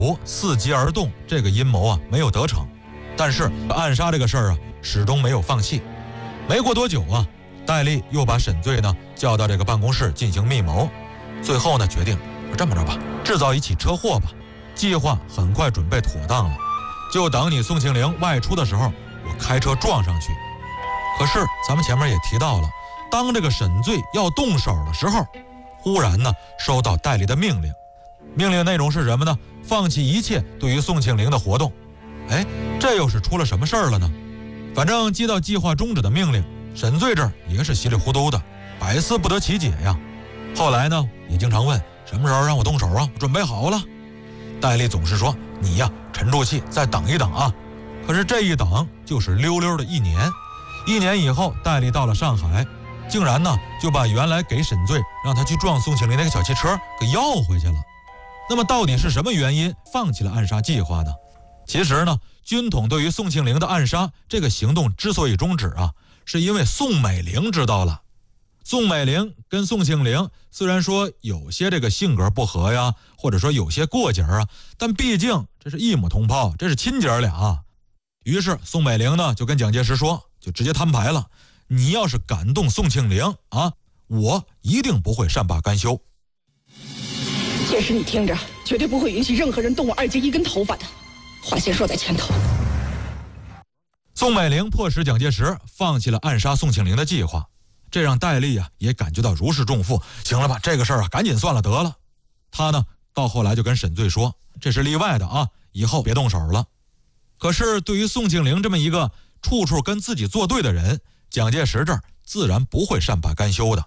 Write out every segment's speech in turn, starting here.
伺机而动这个阴谋啊没有得逞，但是暗杀这个事儿啊始终没有放弃。没过多久啊，戴笠又把沈醉呢叫到这个办公室进行密谋，最后呢决定这么着吧，制造一起车祸吧。计划很快准备妥当了，就等你宋庆龄外出的时候，我开车撞上去。可是咱们前面也提到了，当这个沈醉要动手的时候，忽然呢收到戴笠的命令，命令内容是什么呢？放弃一切对于宋庆龄的活动。这又是出了什么事儿了呢？反正接到计划终止的命令，沈醉这儿也是稀里糊涂的，百思不得其解呀。后来呢也经常问什么时候让我动手啊，我准备好了。戴笠总是说你呀沉住气，再等一等啊。可是这一等就是溜溜的1年。1年以后，戴笠到了上海，竟然呢就把原来给沈醉让他去撞宋庆龄那个小汽车给要回去了。那么到底是什么原因放弃了暗杀计划呢？其实呢，军统对于宋庆龄的暗杀这个行动之所以终止啊，是因为宋美龄知道了。宋美龄跟宋庆龄虽然说有些这个性格不合呀，或者说有些过节啊，但毕竟这是一母同胞，这是亲姐俩。于是宋美龄呢就跟蒋介石说，就直接摊牌了，你要是敢动宋庆龄啊，我一定不会善罢甘休。 届时你听着，绝对不会允许任何人动我二姐一根头发的，话先说在前头。 宋美龄迫使蒋介石放弃了暗杀宋庆龄的计划，这让戴笠啊也感觉到如释重负。行了吧，这个事儿啊赶紧算了得了。他呢到后来就跟沈醉说，这是例外的啊，以后别动手了。可是对于宋庆龄这么一个处处跟自己作对的人，蒋介石这儿自然不会善罢甘休的。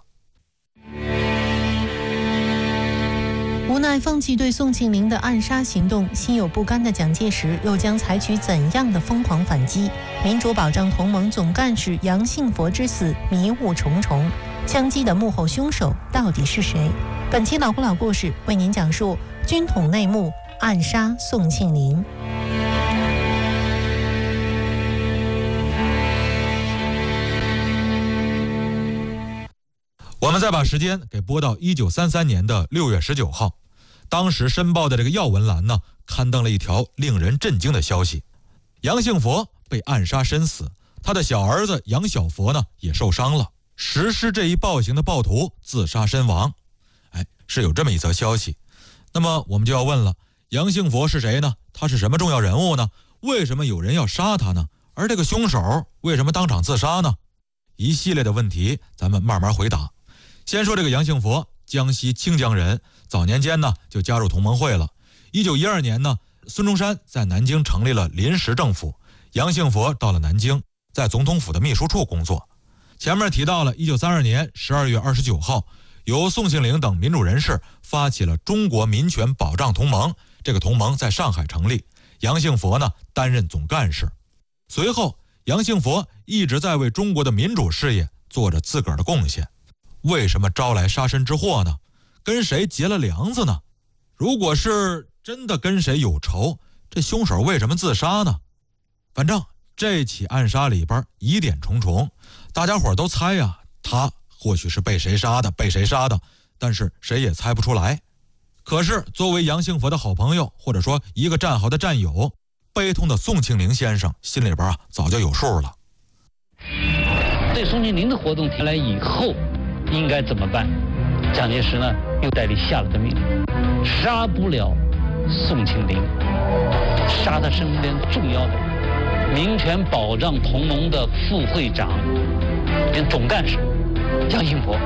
无奈放弃对宋庆龄的暗杀行动，心有不甘的蒋介石又将采取怎样的疯狂反击？民主保障同盟总干事杨杏佛之死迷雾重重，枪击的幕后凶手到底是谁？本期老古老故事为您讲述军统内幕，暗杀宋庆龄。 我们再把时间给拨到1933年的6月19号，当时《申报》的这个要闻栏呢，刊登了一条令人震惊的消息：杨杏佛被暗杀身死，他的小儿子杨小佛呢也受伤了，实施这一暴行的暴徒自杀身亡。是有这么一则消息。那么我们就要问了，杨杏佛是谁呢？他是什么重要人物呢？为什么有人要杀他呢？而这个凶手为什么当场自杀呢？一系列的问题咱们慢慢回答。先说这个杨杏佛，江西清江人，早年间呢就加入同盟会了。1912年呢，孙中山在南京成立了临时政府，杨杏佛到了南京，在总统府的秘书处工作。前面提到了1932年12月29号，由宋庆龄等民主人士发起了中国民权保障同盟，这个同盟在上海成立，杨杏佛呢担任总干事。随后杨杏佛一直在为中国的民主事业做着自个儿的贡献。为什么招来杀身之祸呢？跟谁结了梁子呢？如果是真的跟谁有仇，这凶手为什么自杀呢？反正这起暗杀里边疑点重重，大家伙都猜呀，他或许是被谁杀的，但是谁也猜不出来。可是作为杨杏佛的好朋友，或者说一个战壕的战友，悲痛的宋庆龄先生心里边早就有数了。 对宋庆龄的活动提来以后应该怎么办？蒋介石呢又代理下了个命令，杀不了宋庆龄，杀他身边重要的民权保障同盟的副会长兼总干事杨杏佛。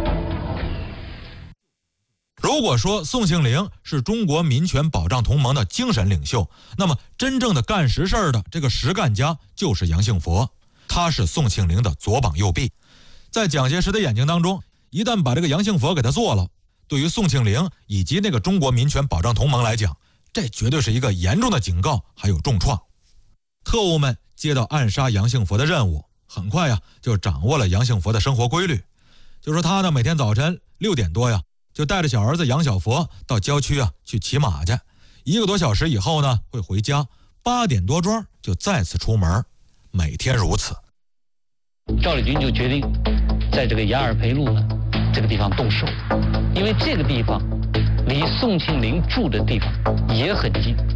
如果说宋庆龄是中国民权保障同盟的精神领袖，那么真正的干实事的这个实干家就是杨杏佛，他是宋庆龄的左膀右臂。在蒋介石的眼睛当中，一旦把这个杨杏佛给他做了，对于宋庆龄以及那个中国民权保障同盟来讲，这绝对是一个严重的警告，还有重创。特务们接到暗杀杨杏佛的任务，很快呀就掌握了杨杏佛的生活规律。就说他呢每天早晨6点多呀，就带着小儿子杨小佛到郊区去骑马去，1个多小时以后呢会回家，8点多钟就再次出门，每天如此。 赵立军就决定在这个雅尔培路呢这个地方动手，因为这个地方离宋庆龄住的地方也很近。